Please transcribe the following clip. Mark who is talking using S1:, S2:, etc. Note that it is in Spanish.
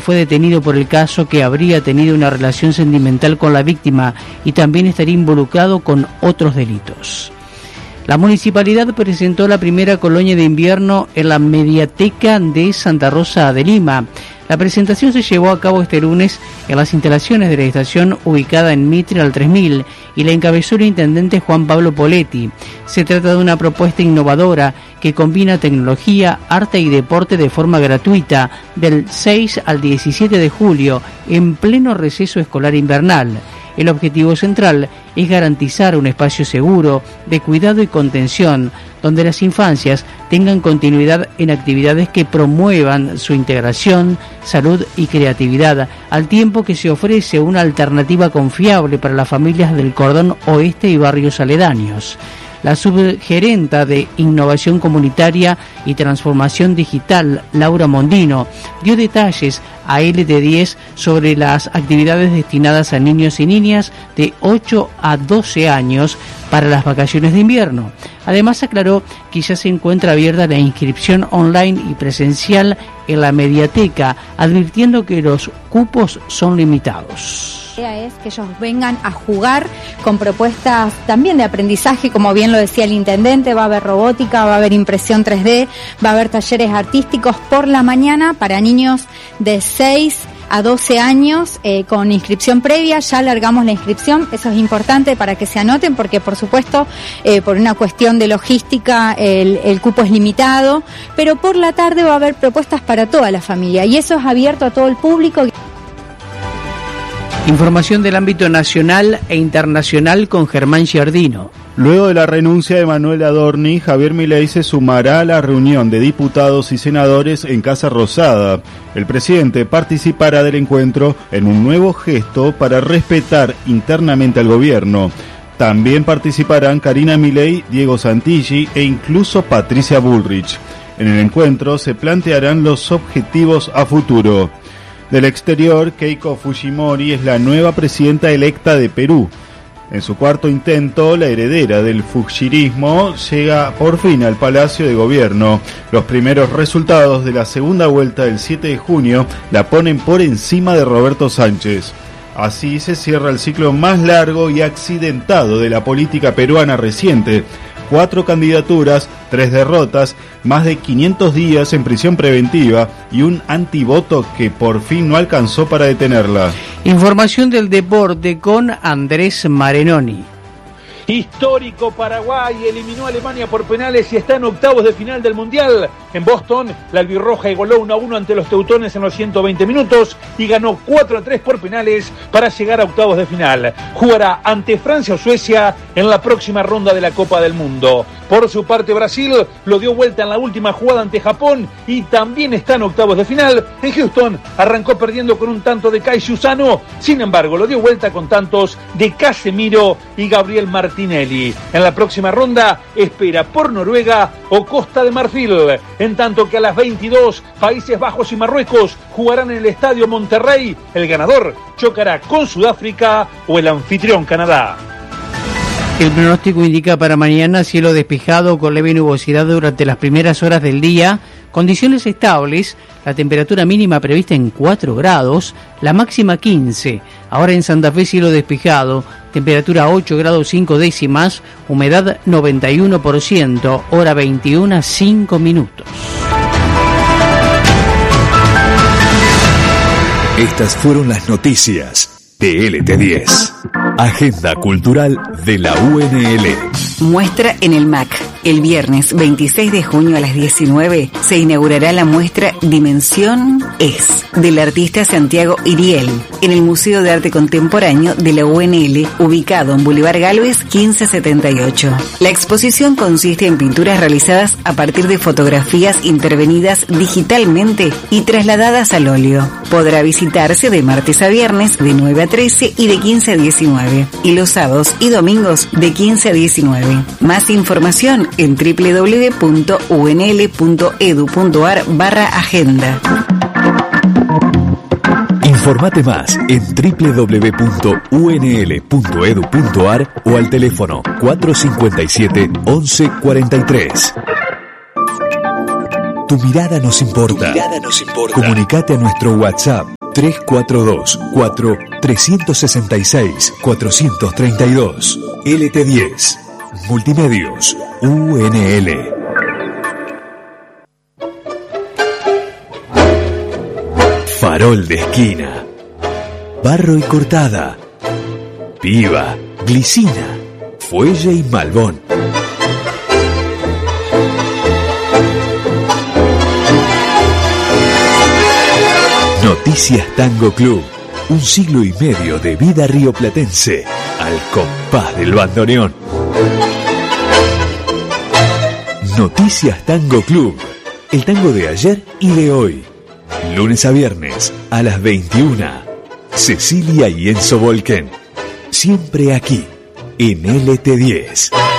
S1: fue detenido por el caso, que habría tenido una relación sentimental con la víctima y también estaría involucrado con otros delitos. La municipalidad presentó la primera colonia de invierno en la Mediateca de Santa Rosa de Lima. La presentación se llevó a cabo este lunes en las instalaciones de la estación ubicada en Mitre al 3000 y la encabezó el intendente Juan Pablo Poletti. Se trata de una propuesta innovadora que combina tecnología, arte y deporte de forma gratuita del 6 al 17 de julio en pleno receso escolar invernal. El objetivo central es garantizar un espacio seguro, de cuidado y contención, donde las infancias tengan continuidad en actividades que promuevan su integración, salud y creatividad, al tiempo que se ofrece una alternativa confiable para las familias del Cordón Oeste y barrios aledaños. La subgerenta de Innovación Comunitaria y Transformación Digital, Laura Mondino, dio detalles a LT10 sobre las actividades destinadas a niños y niñas de 8 a 12 años para las vacaciones de invierno. Además, aclaró que ya se encuentra abierta la inscripción online y presencial en la mediateca, advirtiendo que los cupos son limitados.
S2: La idea es que ellos vengan a jugar con propuestas también de aprendizaje, como bien lo decía el intendente. Va a haber robótica, va a haber impresión 3D, va a haber talleres artísticos por la mañana para niños de 6 a 12 años con inscripción previa. Ya alargamos la inscripción, eso es importante para que se anoten, porque por supuesto por una cuestión de logística el cupo es limitado, pero por la tarde va a haber propuestas para toda la familia y eso es abierto a todo el público.
S1: Información del ámbito nacional e internacional con Germán Giardino.
S3: Luego de la renuncia de Manuel Adorni, Javier Milei se sumará a la reunión de diputados y senadores en Casa Rosada. El presidente participará del encuentro en un nuevo gesto para respetar internamente al gobierno. También participarán Karina Milei, Diego Santilli e incluso Patricia Bullrich. En el encuentro se plantearán los objetivos a futuro. Del exterior, Keiko Fujimori es la nueva presidenta electa de Perú. En su cuarto intento, la heredera del fujirismo llega por fin al Palacio de Gobierno. Los primeros resultados de la segunda vuelta del 7 de junio la ponen por encima de Roberto Sánchez. Así se cierra el ciclo más largo y accidentado de la política peruana reciente. 4 candidaturas, 3 derrotas, más de 500 días en prisión preventiva y un antivoto que por fin no alcanzó para detenerla.
S1: Información del deporte con Andrés Marenoni.
S4: Histórico, Paraguay eliminó a Alemania por penales y está en octavos de final del Mundial. En Boston, la albirroja igualó 1-1 ante los teutones en los 120 minutos y ganó 4-3 por penales para llegar a octavos de final. Jugará ante Francia o Suecia en la próxima ronda de la Copa del Mundo. Por su parte, Brasil lo dio vuelta en la última jugada ante Japón y también está en octavos de final. En Houston arrancó perdiendo con un tanto de Kai Susano, sin embargo lo dio vuelta con tantos de Casemiro y Gabriel Martinelli. En la próxima ronda espera por Noruega o Costa de Marfil, en tanto que a las 22 Países Bajos y Marruecos jugarán en el Estadio Monterrey. El ganador chocará con Sudáfrica o el anfitrión Canadá.
S1: El pronóstico indica para mañana cielo despejado con leve nubosidad durante las primeras horas del día, condiciones estables, la temperatura mínima prevista en 4 grados, la máxima 15. Ahora en Santa Fe cielo despejado, temperatura 8 grados 5 décimas, humedad 91%, hora 21, 5 minutos.
S5: Estas fueron las noticias de LT10. Agenda cultural de la UNL.
S6: Muestra en el MAC. El viernes 26 de junio a las 19 se inaugurará la muestra Dimensión Es, del artista Santiago Iriel, en el Museo de Arte Contemporáneo de la UNL, ubicado en Boulevard Gálvez 1578. La exposición consiste en pinturas realizadas a partir de fotografías intervenidas digitalmente y trasladadas al óleo. Podrá visitarse de martes a viernes de 9 a 13 y de 15 a 19, y los sábados y domingos de 15 a 19. Más información en www.unl.edu.ar/agenda.
S5: Informate más en www.unl.edu.ar o al teléfono 457 1143. Tu mirada nos importa. Comunicate a nuestro WhatsApp 342-4-366-432. LT10. Multimedios. UNL. Farol de esquina. Barro y Cortada. Piva. Glicina. Fuelle y Malbón. Noticias Tango Club. Un siglo y medio de vida rioplatense al compás del bandoneón. Noticias Tango Club. El tango de ayer y de hoy. Lunes a viernes a las 21. Cecilia y Enzo Volken. Siempre aquí, en LT10.